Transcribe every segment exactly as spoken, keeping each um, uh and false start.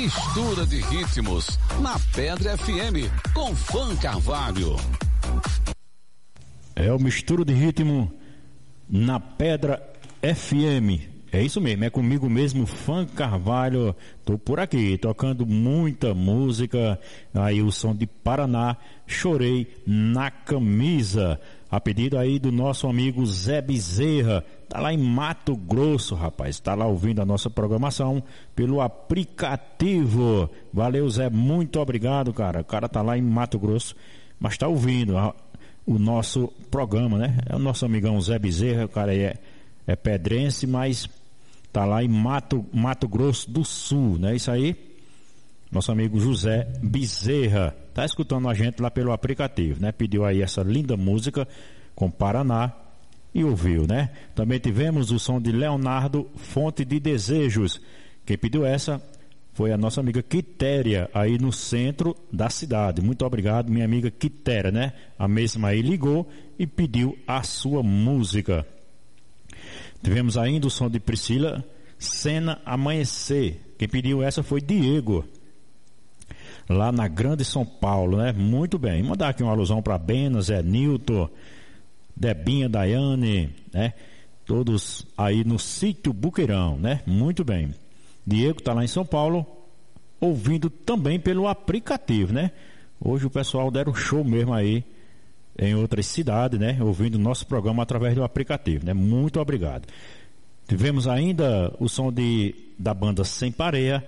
Mistura de ritmos na Pedra F M com Fã Carvalho. É o Mistura de ritmo na Pedra F M. É isso mesmo, é comigo mesmo, Fã Carvalho. Tô por aqui, tocando muita música. Aí o som de Paraná, Chorei na Camisa. A pedido aí do nosso amigo Zé Bezerra. Tá lá em Mato Grosso, rapaz. Tá lá ouvindo a nossa programação pelo aplicativo. Valeu, Zé, muito obrigado, cara. O cara tá lá em Mato Grosso, mas tá ouvindo a, o nosso programa, né? É o nosso amigão Zé Bezerra. O cara aí é, é pedrense, mas tá lá em Mato, Mato Grosso do Sul, né? Isso aí, nosso amigo José Bezerra tá escutando a gente lá pelo aplicativo, né? Pediu aí essa linda música com Paraná e ouviu, né? Também tivemos o som de Leonardo, Fonte de Desejos. Quem pediu essa foi a nossa amiga Quitéria, aí no centro da cidade. Muito obrigado, minha amiga Quitéria, né? A mesma aí ligou e pediu a sua música. Tivemos ainda o som de Priscila, Cena Amanhecer. Quem pediu essa foi Diego, lá na Grande São Paulo, né? Muito bem. Mandar aqui uma alusão para Benas, Zé Nilton, Debinha, Daiane, né? Todos aí no sítio Buqueirão, né? Muito bem. Diego tá lá em São Paulo, ouvindo também pelo aplicativo, né? Hoje o pessoal deram show mesmo aí em outras cidades, né? Ouvindo o nosso programa através do aplicativo, né? Muito obrigado. Tivemos ainda o som de, da banda Sem Pareia,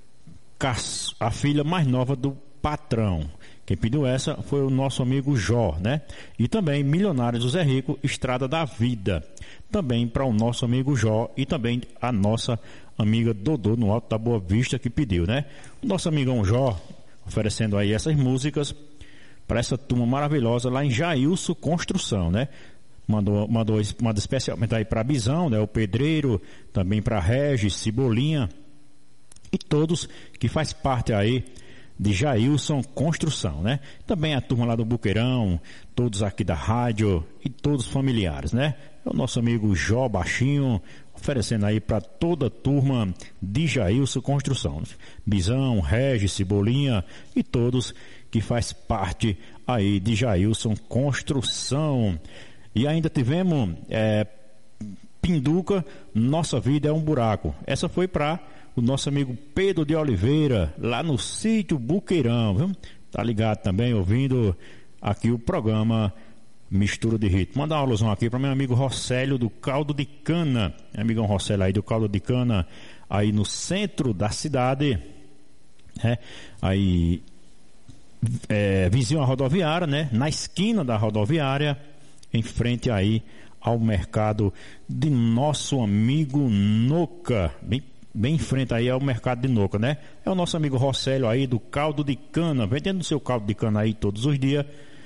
a filha mais nova do patrão. Quem pediu essa foi o nosso amigo Jó, né? E também Milionários do Zé Rico, Estrada da Vida. Também para o nosso amigo Jó e também a nossa amiga Dodô no Alto da Boa Vista que pediu, né? O nosso amigão Jó oferecendo aí essas músicas para essa turma maravilhosa lá em Jailson Construção, né? Mandou, mandou, manda especialmente aí para Bizão, né? O Pedreiro, também para Regis, Cebolinha e todos que faz parte aí de Jailson Construção, né? Também a turma lá do Buqueirão, todos aqui da rádio e todos familiares, né? É o nosso amigo Jó Baixinho, oferecendo aí para toda a turma de Jailson Construção. Bizão, Regis, Cebolinha e todos que faz parte aí de Jailson Construção. E ainda tivemos é, Pinduca, Nossa Vida é um Buraco. Essa foi para o nosso amigo Pedro de Oliveira, lá no sítio Buqueirão, viu? Tá ligado também, ouvindo aqui o programa Mistura de Ritmo. Mandar uma alusão aqui para meu amigo Rosélio do Caldo de Cana. Amigão Rosélio aí do Caldo de Cana, aí no centro da cidade, né? Aí é, vizinho à rodoviária, né? Na esquina da rodoviária, em frente aí ao mercado de nosso amigo Noca, bem, bem em frente aí ao mercado de Noca, né? É o nosso amigo Rosélio aí do Caldo de Cana, vendendo o seu caldo de cana aí todos os dias.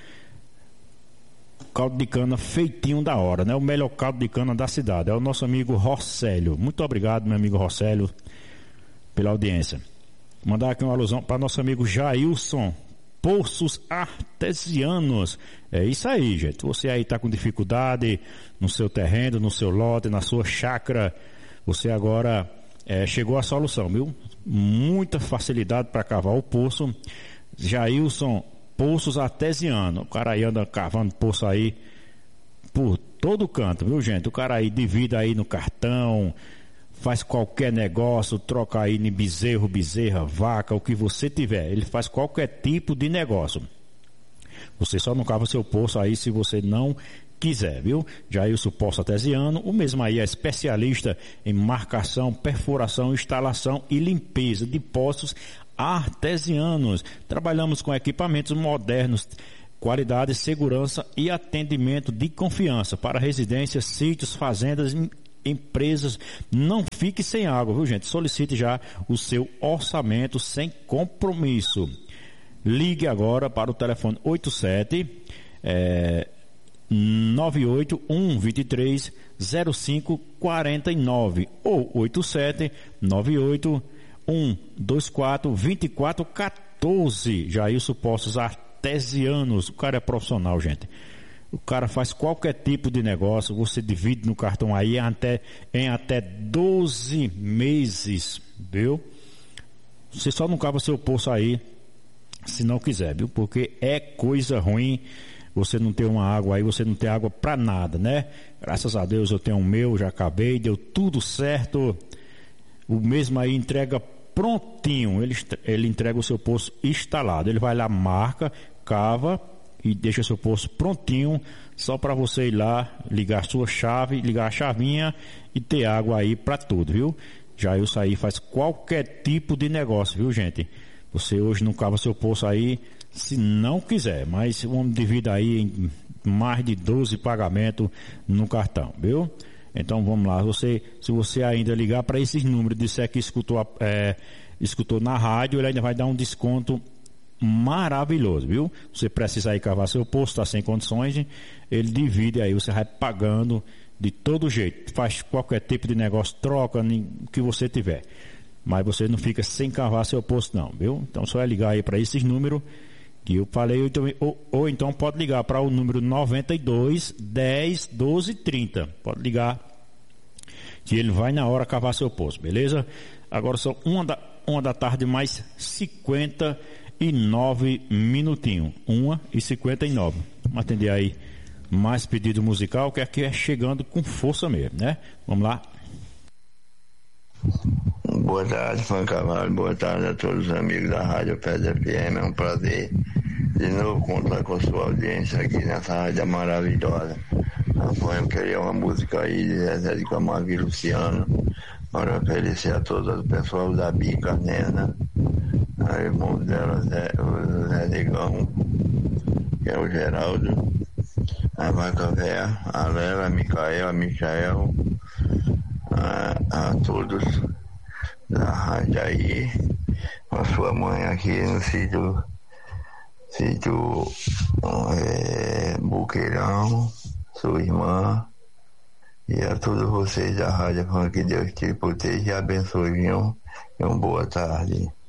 Caldo de cana feitinho da hora, né? O melhor caldo de cana da cidade. É o nosso amigo Rosélio. Muito obrigado, meu amigo Rosélio, pela audiência. Mandar aqui uma alusão para nosso amigo Jailson, Poços Artesianos. É isso aí, gente. Você aí está com dificuldade no seu terreno, no seu lote, na sua chácara. Você agora é, chegou à solução, viu? Muita facilidade para cavar o poço. Jailson, Poços Artesianos. O cara aí anda cavando poço aí por todo canto, viu, gente? O cara aí divide aí no cartão, faz qualquer negócio, troca aí em bezerro, bezerra, vaca, o que você tiver. Ele faz qualquer tipo de negócio. Você só não cava seu poço aí se você não quiser, viu? Jailson Poço Artesiano, o mesmo aí é especialista em marcação, perfuração, instalação e limpeza de poços artesianos. Trabalhamos com equipamentos modernos, qualidade, segurança e atendimento de confiança para residências, sítios, fazendas, empresas. Não fique sem água, viu, gente? Solicite já o seu orçamento sem compromisso. Ligue agora para o telefone oito sete é, nove oito um dois três zero cinco quatro nove ou oito sete nove oito um dois quatro dois quatro um quatro. Jailson Poços Artesianos. O cara é profissional, gente. O cara faz qualquer tipo de negócio, você divide no cartão aí em até, em até doze meses, viu? você só não cava seu poço aí se não quiser, viu? Porque é coisa ruim você não ter uma água aí, você não ter água pra nada, né? Graças a Deus eu tenho o meu, já acabei, deu tudo certo. O mesmo aí entrega prontinho, ele, ele entrega o seu poço instalado. Ele vai lá, marca, cava e deixa seu poço prontinho, só para você ir lá, ligar a sua chave, ligar a chavinha e ter água aí para tudo, viu? Já isso aí faz qualquer tipo de negócio, viu, gente? Você hoje não cava seu poço aí se não quiser, mas o homem divide aí em mais de doze pagamentos no cartão, viu? Então vamos lá, você, se você ainda ligar para esses números, disser que escutou, é, escutou na rádio, ele ainda vai dar um desconto maravilhoso, viu? Você precisa ir cavar seu poço, está sem condições, ele divide aí, você vai pagando de todo jeito, faz qualquer tipo de negócio, troca, o que você tiver. Mas você não fica sem cavar seu poço não, viu? Então só é ligar aí para esses números que eu falei, ou, ou então pode ligar para o número noventa e dois, dez, doze, trinta. Pode ligar que ele vai na hora cavar seu poço, beleza? Agora são uma da, uma da tarde mais cinquenta e nove minutinhos. Uma e cinquenta e nove. Vamos atender aí mais pedido musical, que aqui é chegando com força mesmo, né? Vamos lá. Boa tarde, Fã Carvalho. Boa tarde a todos os amigos da Rádio Pedra F M. É um prazer de novo contar com a sua audiência aqui nessa rádio maravilhosa. Eu queria uma música aí de Zezé de Camargo e Luciano para oferecer a todo o pessoal da Bica, Nena, a irmão dela, Zé, o Zé Negão, que é o Geraldo, a Vaca Véia, a Lela, a Micael, a Michael, a, a todos da rádio aí, a sua mãe aqui no sítio, sítio é, Buqueirão, sua irmã, e a todos vocês da rádio, que Deus te proteja e abençoe, viu? E uma boa tarde.